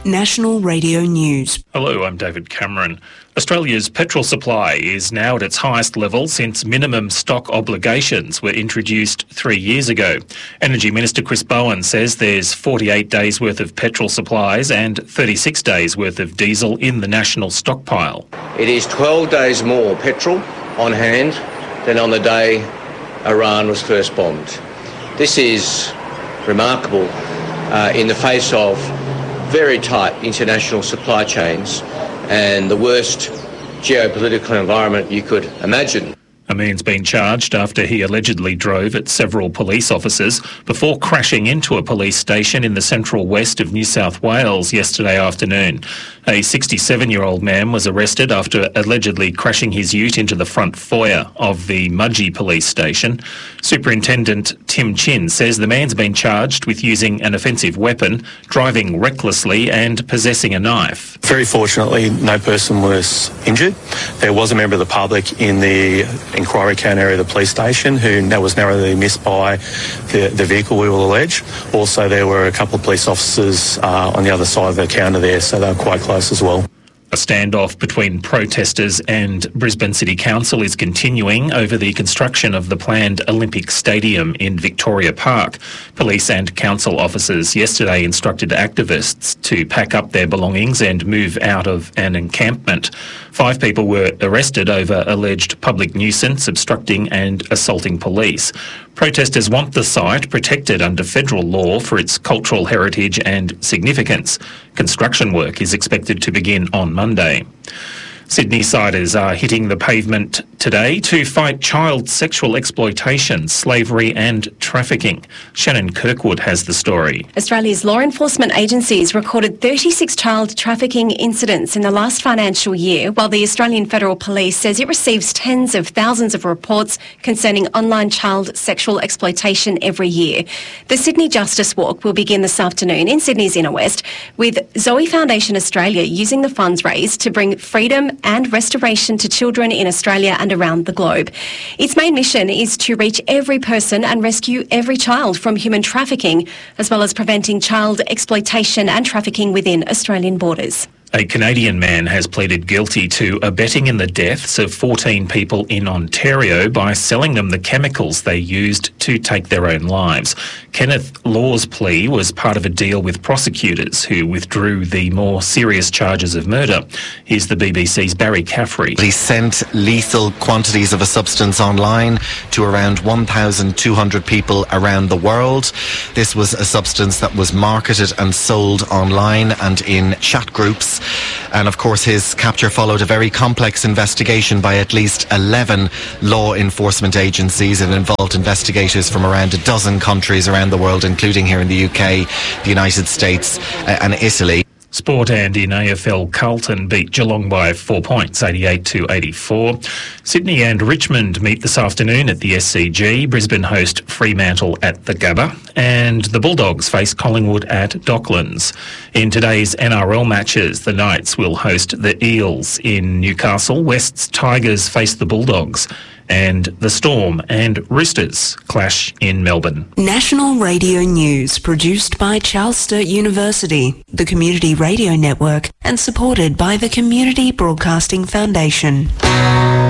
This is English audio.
National Radio News. Hello, I'm David Cameron. Australia's petrol supply is now at its highest level since minimum stock obligations were introduced 3 years ago. Energy Minister Chris Bowen says there's 48 days worth of petrol supplies and 36 days worth of diesel in the national stockpile. It is 12 days more petrol on hand than on the day Iran was first bombed. This is remarkable in the face of very tight international supply chains and the worst geopolitical environment you could imagine. A man's been charged after he allegedly drove at several police officers before crashing into a police station in the central west of New South Wales yesterday afternoon. A 67-year-old man was arrested after allegedly crashing his ute into the front foyer of the Mudgee police station. Superintendent Tim Chin says the man's been charged with using an offensive weapon, driving recklessly and possessing a knife. Very fortunately, no person was injured. There was a member of the public in the inquiry count area of the police station who was narrowly missed by the vehicle, we will allege. Also, there were a couple of police officers on the other side of the counter there, so they were quite close as well. A standoff between protesters and Brisbane City Council is continuing over the construction of the planned Olympic Stadium in Victoria Park. Police and council officers yesterday instructed activists to pack up their belongings and move out of an encampment. 5 people were arrested over alleged public nuisance, obstructing and assaulting police. Protesters want the site protected under federal law for its cultural heritage and significance. Construction work is expected to begin on Monday. Sydney-siders are hitting the pavement today to fight child sexual exploitation, slavery and trafficking. Shannon Kirkwood has the story. Australia's law enforcement agencies recorded 36 child trafficking incidents in the last financial year, while the Australian Federal Police says it receives tens of thousands of reports concerning online child sexual exploitation every year. The Sydney Justice Walk will begin this afternoon in Sydney's Inner West, with Zoe Foundation Australia using the funds raised to bring freedom and restoration to children in Australia and around the globe. Its main mission is to reach every person and rescue every child from human trafficking, as well as preventing child exploitation and trafficking within Australian borders. A Canadian man has pleaded guilty to abetting in the deaths of 14 people in Ontario by selling them the chemicals they used to take their own lives. Kenneth Law's plea was part of a deal with prosecutors who withdrew the more serious charges of murder. Here's the BBC's Barry Caffrey. He sent lethal quantities of a substance online to around 1,200 people around the world. This was a substance that was marketed and sold online and in chat groups. And of course his capture followed a very complex investigation by at least 11 law enforcement agencies. It involved investigators from around a dozen countries around the world, including here in the UK, the United States and Italy. Sport, and in AFL, Carlton beat Geelong by 4 points, 88-84. Sydney and Richmond meet this afternoon at the SCG. Brisbane host Fremantle at the Gabba. And the Bulldogs face Collingwood at Docklands. In today's NRL matches, the Knights will host the Eels in Newcastle. West's Tigers face the Bulldogs. And the Storm and Roosters clash in Melbourne. National Radio News, produced by Charles Sturt University, the Community Radio Network, and supported by the Community Broadcasting Foundation.